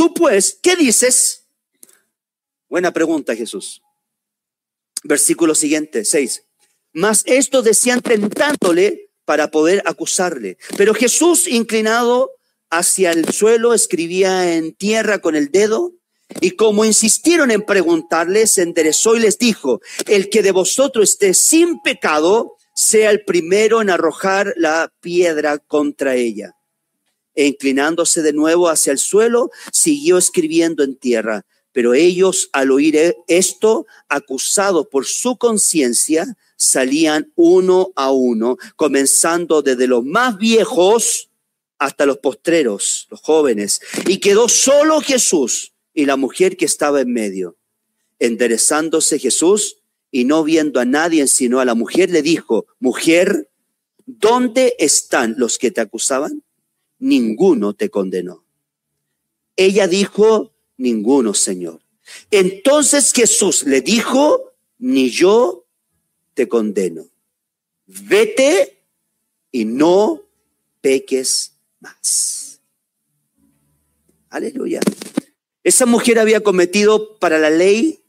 Tú pues, ¿qué dices? Buena pregunta, Jesús. Versículo siguiente, 6. Mas esto decían tentándole para poder acusarle. Pero Jesús, inclinado hacia el suelo, escribía en tierra con el dedo. Y como insistieron en preguntarle, se enderezó y les dijo: el que de vosotros esté sin pecado, sea el primero en arrojar la piedra contra ella. E inclinándose de nuevo hacia el suelo, siguió escribiendo en tierra. Pero ellos, al oír esto, acusados por su conciencia, salían uno a uno, comenzando desde los más viejos hasta los postreros, los jóvenes. Y quedó solo Jesús y la mujer que estaba en medio. Enderezándose Jesús y no viendo a nadie sino a la mujer, le dijo: mujer, ¿dónde están los que te acusaban? Ninguno te condenó. Ella dijo: ninguno, Señor. Entonces Jesús le dijo: ni yo te condeno. Vete y no peques más. Aleluya. Esa mujer había cometido para la ley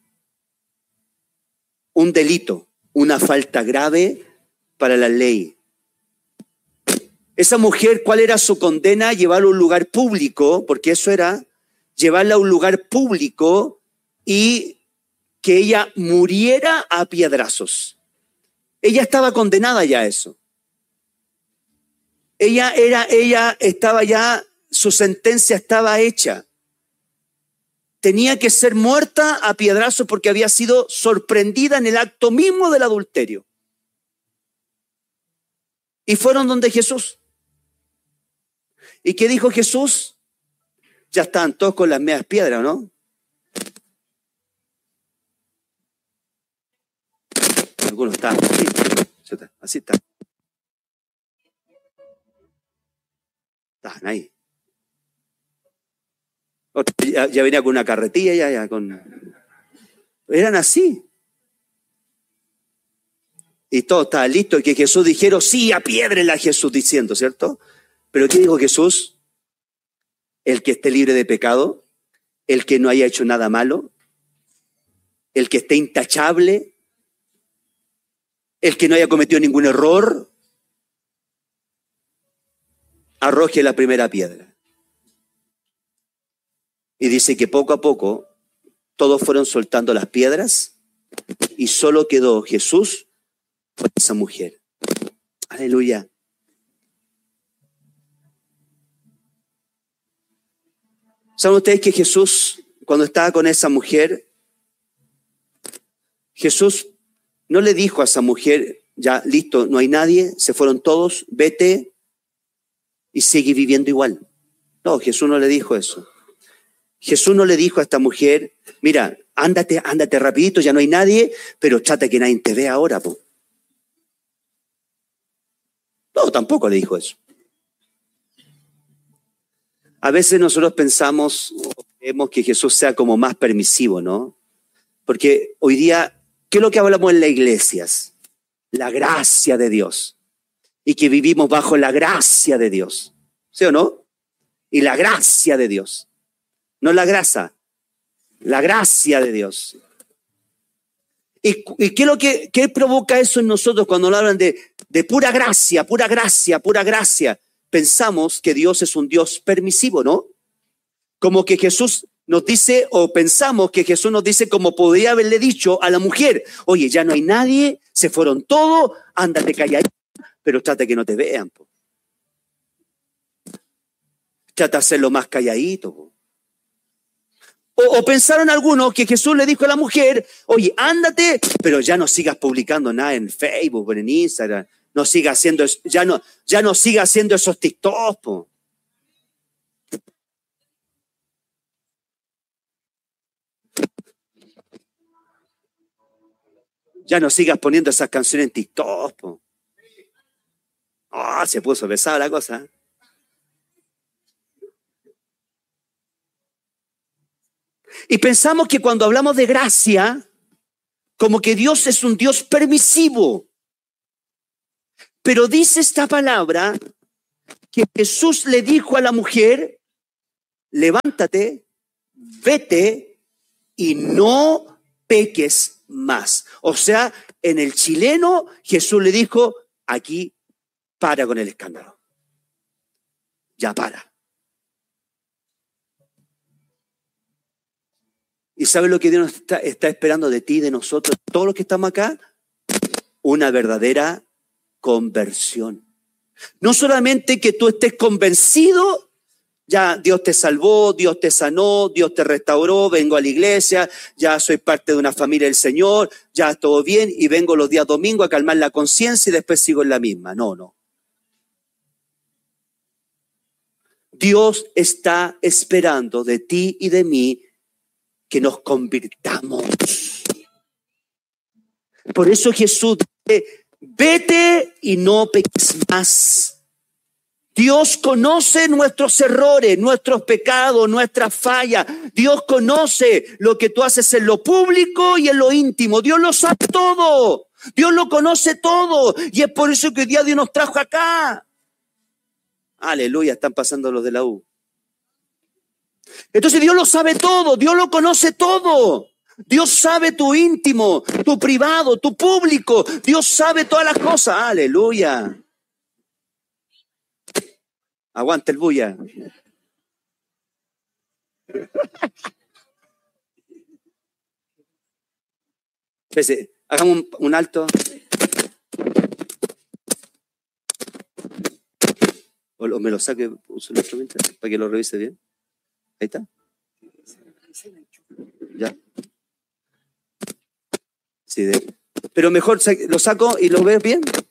un delito, una falta grave para la ley. Esa mujer, ¿cuál era su condena? Llevarla a un lugar público, porque eso era, llevarla a un lugar público y que ella muriera a piedrazos. Ella estaba condenada ya a eso. Ella estaba ya, su sentencia estaba hecha. Tenía que ser muerta a piedrazos porque había sido sorprendida en el acto mismo del adulterio. Y fueron donde Jesús. ¿Y qué dijo Jesús? Ya estaban todos con las medias piedras, ¿no? Algunos estaban así está. Estaban ahí. Ya venía con una carretilla, ya con... Eran así. Y todo estaba listo. Y que Jesús dijeron: sí, apiédrenla a Jesús, diciendo, ¿cierto? Pero ¿qué dijo Jesús? El que esté libre de pecado, el que no haya hecho nada malo, el que esté intachable, el que no haya cometido ningún error, arroje la primera piedra. Y dice que poco a poco todos fueron soltando las piedras y solo quedó Jesús con esa mujer. Aleluya. ¿Saben ustedes que Jesús, cuando estaba con esa mujer, Jesús no le dijo a esa mujer: ya, listo, no hay nadie, se fueron todos, vete y sigue viviendo igual? No, Jesús no le dijo eso. Jesús no le dijo a esta mujer: mira, ándate rapidito, ya no hay nadie, pero trata que nadie te vea ahora, po. No, tampoco le dijo eso. A veces nosotros pensamos o creemos que Jesús sea como más permisivo, ¿no? Porque hoy día, ¿qué es lo que hablamos en las iglesias? La gracia de Dios. Y que vivimos bajo la gracia de Dios. ¿Sí o no? Y la gracia de Dios. No la grasa, la gracia de Dios. ¿Y qué es lo que provoca eso en nosotros cuando nos hablan de pura gracia, pura gracia, pura gracia? Pensamos que Dios es un Dios permisivo, ¿no? Como que Jesús nos dice, o pensamos que Jesús nos dice como podría haberle dicho a la mujer: oye, ya no hay nadie, se fueron todos, ándate calladito, pero trata que no te vean, po. Trata de hacerlo más calladito, po. O pensaron algunos que Jesús le dijo a la mujer: oye, ándate, pero ya no sigas publicando nada en Facebook o en Instagram. No sigas haciendo, ya no sigas haciendo esos TikToks, po. Ya no sigas poniendo esas canciones en TikTok, po. Oh, se puso pesada la cosa. Y pensamos que cuando hablamos de gracia, como que Dios es un Dios permisivo. Pero dice esta palabra que Jesús le dijo a la mujer: levántate, vete y no peques más. O sea, en el chileno Jesús le dijo, aquí para con el escándalo. Ya para. ¿Y sabe lo que Dios está esperando de ti y de nosotros, todos los que estamos acá? Una verdadera conversión. No solamente que tú estés convencido, ya Dios te salvó, Dios te sanó, Dios te restauró, vengo a la iglesia, ya soy parte de una familia del Señor, ya todo bien y vengo los días domingos a calmar la conciencia y después sigo en la misma. No. Dios está esperando de ti y de mí que nos convirtamos. Por eso Jesús dice, vete y no peques más. Dios conoce nuestros errores, nuestros pecados, nuestras fallas. Dios conoce lo que tú haces en lo público y en lo íntimo. Dios lo sabe todo. Dios lo conoce todo. Y es por eso que hoy día Dios nos trajo acá. Aleluya, están pasando los de la U. Entonces Dios lo sabe todo, Dios lo conoce todo. Dios sabe tu íntimo, tu privado, tu público. Dios sabe todas las cosas. Aleluya. Aguanta el bulla. Espérese, hagamos un alto. O me lo saque, uso el instrumento para que lo revise bien. Ahí está. Ya. Sí, pero mejor lo saco y lo ves bien.